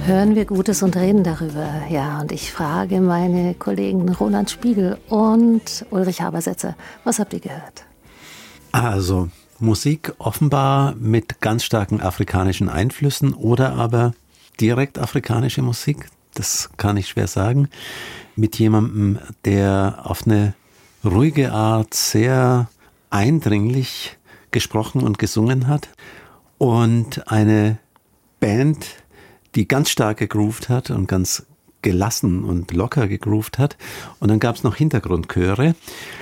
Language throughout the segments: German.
Hören wir Gutes und reden darüber. Ja, und ich frage meine Kollegen Roland Spiegel und Ulrich Habersetzer, was habt ihr gehört? Also Musik offenbar mit ganz starken afrikanischen Einflüssen oder aber direkt afrikanische Musik, das kann ich schwer sagen, mit jemandem, der auf eine ruhige Art sehr eindringlich gesprochen und gesungen hat und eine Band, die ganz stark gegroovt hat und ganz gelassen und locker gegroovt hat. Und dann gab es noch Hintergrundchöre.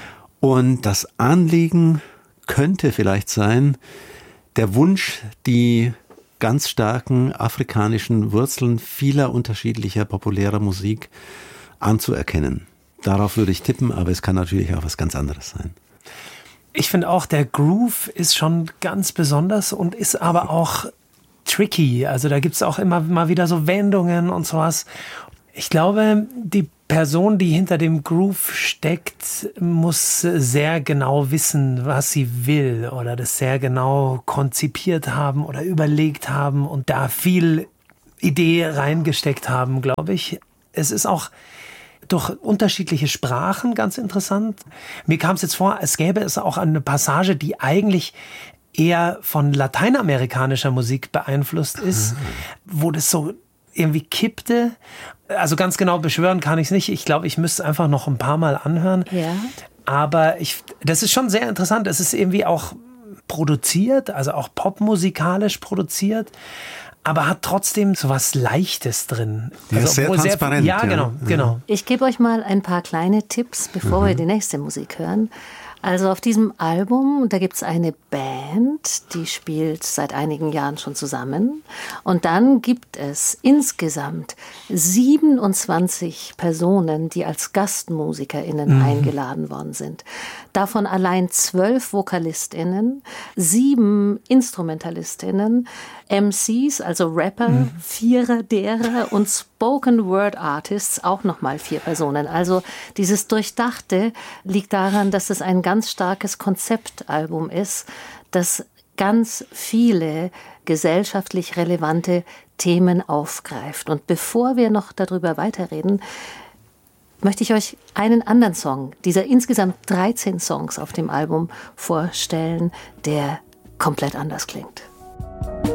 Und das Anliegen könnte vielleicht sein, der Wunsch, die ganz starken afrikanischen Wurzeln vieler unterschiedlicher populärer Musik anzuerkennen. Darauf würde ich tippen, aber es kann natürlich auch was ganz anderes sein. Ich finde auch, der Groove ist schon ganz besonders und ist aber auch tricky. Also da gibt es auch immer mal wieder so Wendungen und sowas. Ich glaube, die Person, die hinter dem Groove steckt, muss sehr genau wissen, was sie will oder das sehr genau konzipiert haben oder überlegt haben und da viel Idee reingesteckt haben, glaube ich. Es ist auch durch unterschiedliche Sprachen ganz interessant. Mir kam es jetzt vor, es gäbe es auch eine Passage, die eigentlich eher von lateinamerikanischer Musik beeinflusst ist, wo das so irgendwie kippte. Also ganz genau beschwören kann ich es nicht. Ich glaube, ich müsste es einfach noch ein paar Mal anhören. Ja. Aber das ist schon sehr interessant. Es ist irgendwie auch produziert, also auch popmusikalisch produziert, aber hat trotzdem so was Leichtes drin. Ja, also, sehr transparent. Ja, genau. Ich gebe euch mal ein paar kleine Tipps, bevor wir die nächste Musik hören. Also auf diesem Album, da gibt es eine Band, die spielt seit einigen Jahren schon zusammen. Und dann gibt es insgesamt 27 Personen, die als GastmusikerInnen eingeladen worden sind. Davon allein 12 VokalistInnen, 7 InstrumentalistInnen, MCs, also Rapper, 4 derer und Spoken Word Artists, auch nochmal 4 Personen. Also dieses Durchdachte liegt daran, dass es ein ganz starkes Konzeptalbum ist, das ganz viele gesellschaftlich relevante Themen aufgreift. Und bevor wir noch darüber weiterreden, möchte ich euch einen anderen Song dieser insgesamt 13 Songs auf dem Album vorstellen, der komplett anders klingt.